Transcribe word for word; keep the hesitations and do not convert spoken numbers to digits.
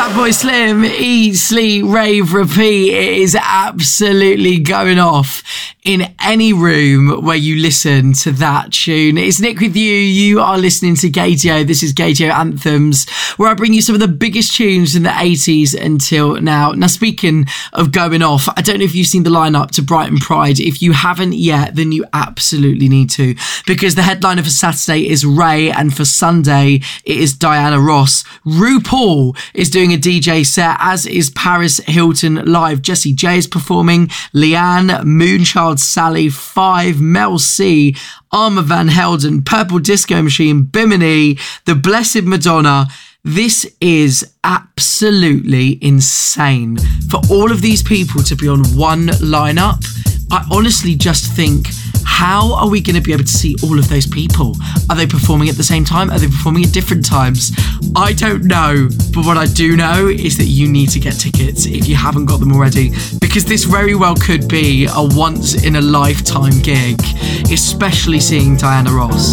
Fatboy Slim, Eat, Sleep, Rave, Repeat. It is absolutely going off in any room where you listen to that tune. It's Nick with you. You are listening to Gaydio. This is Gaydio Anthems, where I bring you some of the biggest tunes in the eighties until now. Now, speaking of going off, I don't know if you've seen the lineup to Brighton Pride. If you haven't yet, then you absolutely need to, because the headliner for Saturday is Ray, and for Sunday it is Diana Ross. RuPaul is doing a D J set, as is Paris Hilton live. Jessie J is performing, Leanne, Moonchild Sally, Five, Mel C, Arma Van Helden, Purple Disco Machine, Bimini, The Blessed Madonna. This is absolutely insane. For all of these people to be on one lineup, I honestly just think, how are we going to be able to see all of those people? Are they performing at the same time? Are they performing at different times? I don't know. But what I do know is that you need to get tickets if you haven't got them already, because this very well could be a once in a lifetime gig, especially seeing Diana Ross.